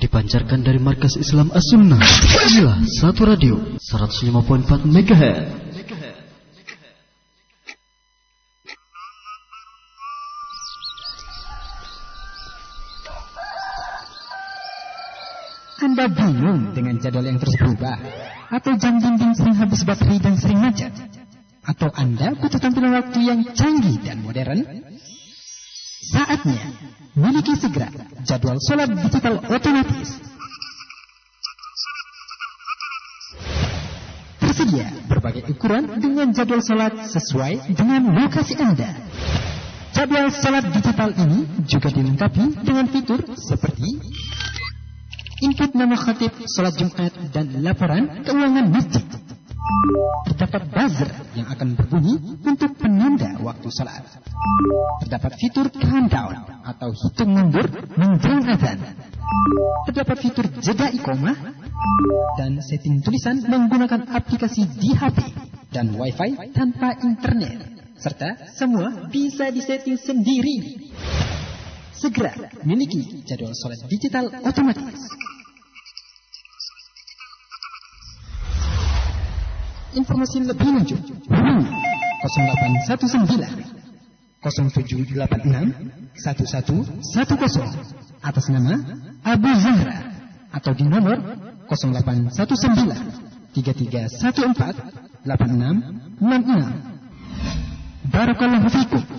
dipancarkan dari Markas Islam As-Sunnah. Inilah Satu Radio 105.4 MHz. Anda bingung dengan jadwal yang terus berubah? Atau jam dinding sering habis baterai dan sering macet? Atau Anda butuh tampilan waktu yang canggih dan modern? Saatnya miliki segera jadwal sholat digital otomatis. Tersedia berbagai ukuran dengan jadwal sholat sesuai dengan lokasi Anda. Jadwal sholat digital ini juga dilengkapi dengan fitur seperti input nama khatib sholat Jumat dan laporan keuangan masjid. Terdapat buzzer yang akan berbunyi untuk penanda waktu sholat. Terdapat fitur countdown atau hitung mundur menjelang azan. Terdapat fitur jeda iqomah dan setting tulisan menggunakan aplikasi di HP dan WiFi tanpa internet. Serta semua bisa disetting sendiri. Segera miliki jadwal sholat digital otomatis. Informasi lebih lanjut hubungi 0819 0786 1110 atas nama Abu Zahra atau di nomor 0819 3314 8666. Barakallahu fikum.